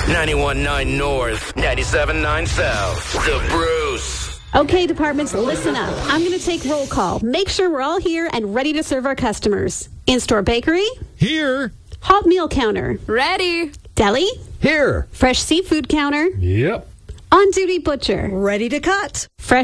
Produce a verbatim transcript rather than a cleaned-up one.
ninety-one point nine North, ninety-seven point nine South. The Bruce. Okay, departments, listen up. I'm going to take roll call. Make sure we're all here and ready to serve our customers. In-store bakery? Here. Hot meal counter? Ready. Deli? Here. Fresh seafood counter? Yep. On-duty butcher? Ready to cut. Fresh